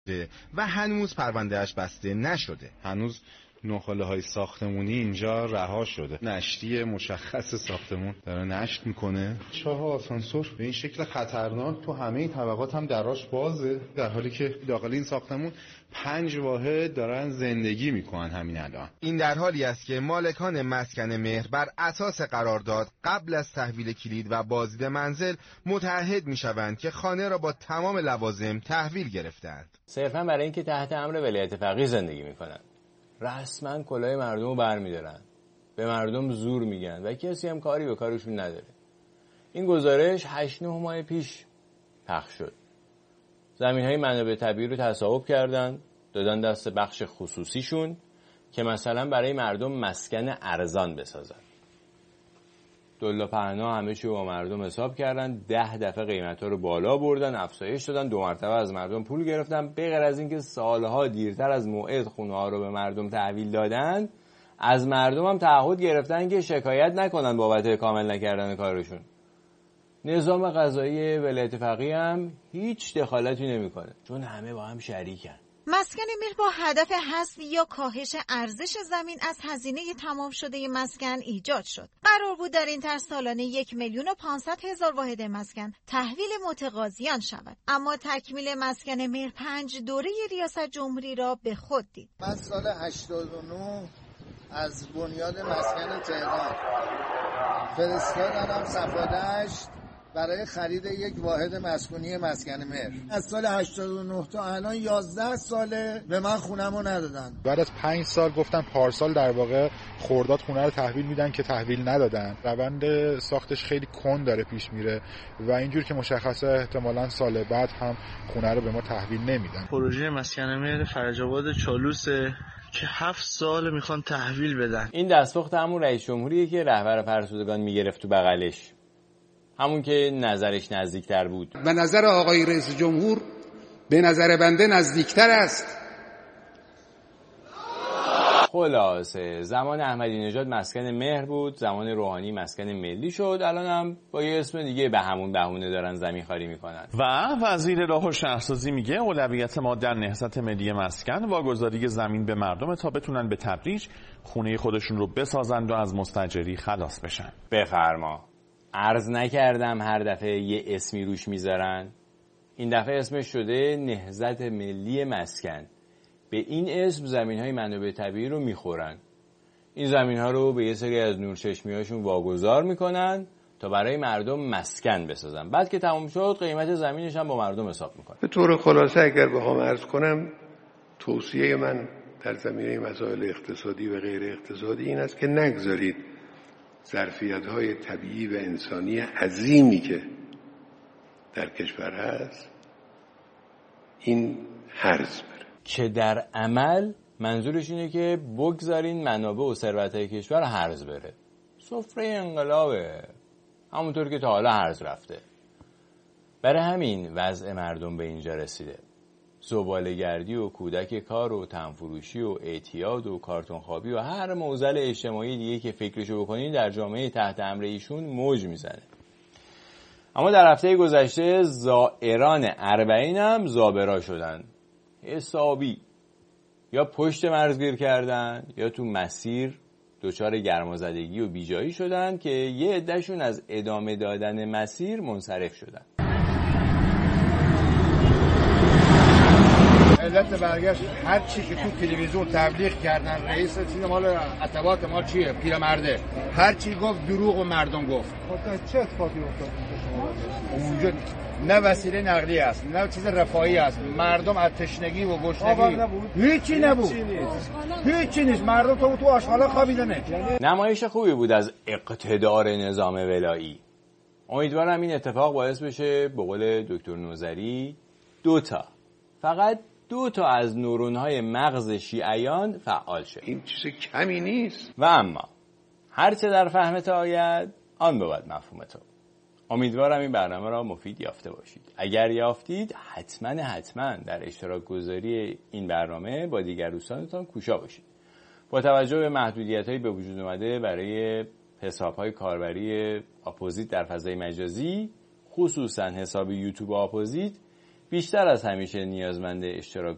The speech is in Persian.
گرفته و هنوز پروندهش بسته نشده. هنوز نخاله های ساختمونی اینجا رها شده. نشتی مشخص ساختمون داره نشت میکنه. چاه آسانسور به این شکل خطرناک تو همه طبقات هم دراش بازه، در حالی که داخل این ساختمون 5 واحد دارن زندگی میکنن همین الان. این در حالی است که مالکان مسکن مهر بر اساس قرارداد قبل از تحویل کلید و بازدید منزل متعهد میشوند که خانه را با تمام لوازم تحویل گرفتند. صرفا برای اینکه تحت امر ولایت فقیه زندگی میکنن. رسما کلاه مردم رو برمیدارن، به مردم زور میگن و کسی هم کاری به کارشون نداره. این گزارش 8-9 ماه پیش پخش شد. زمین‌های منابع طبیعی رو تصاحب کردن، دادن دست بخش خصوصیشون که مثلا برای مردم مسکن ارزان بسازن. دلا پهنا همه چی با مردم حساب کردن، 10 دفعه قیمت‌ها رو بالا بردن، افزایش دادن، 2 مرتبه از مردم پول گرفتن. به غیر از اینکه سالها دیرتر از موعد خونه‌ها رو به مردم تحویل دادن، از مردم هم تعهد گرفتن که شکایت نکنن بابت کامل نکردن کارشون. نظام قضایی ولایت فقیه هم هیچ دخالتی نمی‌کنه، چون همه با هم شریکن. مسکن مهر با هدف حذف یا کاهش ارزش زمین از هزینه تمام شده مسکن ایجاد شد. قرار بود در این طرح سالانه 1,500,000 واحد مسکن تحویل متقاضیان شود، اما تکمیل مسکن مهر 5 دوره ریاست جمهوری را به خود دید. من سال 89 از بنیاد مسکن تهران فرستادم صفحه 8 برای خرید یک واحد مسکونی مسکن مهر. از سال 89 تا الان 11 ساله به من خونمو ندادن. بعد از 5 سال گفتن پارسال در واقع خرداد خونه رو تحویل میدن که تحویل ندادن. روند ساختش خیلی کند داره پیش میره و اینجور که مشخصه احتمالاً سال بعد هم خونه رو به ما تحویل نمیدن. پروژه مسکن مهر فرج آباد چالوسه که 7 سال میخوان تحویل بدن. این دستپخت همون رئیس جمهوریه که رهبر فرسودگان میگرفت تو بغلش، همون که نظرش نزدیکتر بود. و نظر آقای رئیس جمهور به نظر بنده نزدیکتر است. خلاصه زمان احمدی نژاد مسکن مهر بود، زمان روحانی مسکن ملی شد، الان هم با یه اسم دیگه به همون بهونه دارن زمین خاری میکنن. و وزیر راه و شهرسازی میگه اولویت ما در نهضت ملی مسکن واگذاری زمین به مردم تا بتونن به تدریج خونه خودشون رو بسازند و از مستاجری خلاص بشن. بفرما. عرض نکردم هر دفعه یه اسمی روش میذارن؟ این دفعه اسمش شده نهضت ملی مسکن. به این اسم زمین‌های منابع طبیعی رو میخورن. این زمین‌ها رو به یه سری از نورچشمی‌هاشون واگذار میکنن تا برای مردم مسکن بسازن. بعد که تموم شد قیمت زمینش هم با مردم حساب میکنن. به طور خلاصه اگر بخوام عرض کنم، توصیه من در زمینه مسائل اقتصادی و غیر اقتصادی این است که نگذارید ظرفیت‌های طبیعی و انسانی عظیمی که در کشور هست این هرز بره. که در عمل منظورش اینه که بگذارین منابع و ثروت‌های کشور هرز بره. سفره انقلابه، همونطور که تا حالا هرز رفته. برای همین وضع مردم به اینجا رسیده. زباله‌گردی و کودک کار و تنفروشی و اعتیاد و کارتون خوابی و هر معضل اجتماعی دیگه که فکرشو بکنین در جامعه تحت امر ایشون موج میزنه. اما در هفته گذشته زائران اربعین هم زابرا شدن. حسابی یا پشت مرزگیر کردن یا تو مسیر دچار گرمازدگی و بیجایی شدن که یه عده‌شون از ادامه دادن مسیر منصرف شدن. علت برگشت هر چی که تو تلویزیون تبلیغ کردن، رئیس تیم مال اتباعات ما چیه؟ پیرمرده. هر چی گفت دروغ و مردم گفت. چه اتفاقی افتاد اونجا؟ نه وسیله نقلیه است، نه چیز رفاهی است. مردم از تشنگی و گشنگی هیچی نبود. هیچی نیست. مردم تو آشغالا خوابیدنه. نمایش خوبی بود از اقتدار نظام ولایی. امیدوارم این اتفاق باعث بشه به قول دکتر نوذری فقط 2 از نورون‌های مغز شیعیان فعال شه. این چیز کمی نیست. و اما هر چه در فهمت آید آن بود مفهومت. امیدوارم این برنامه را مفید یافته باشید. اگر یافتید حتما در اشتراک گذاری این برنامه با دیگر دوستانتان کوشا باشید. با توجه به محدودیت‌هایی به وجود اومده برای حساب‌های کاربری اپوزیت در فضای مجازی، خصوصا حساب یوتیوب اپوزیت، بیشتر از همیشه نیازمند اشتراک